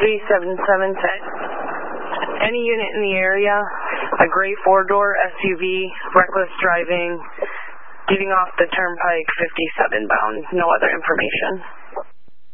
3776. Any unit in the area, a gray four-door SUV, reckless driving, getting off the turnpike 57 bound. No other information.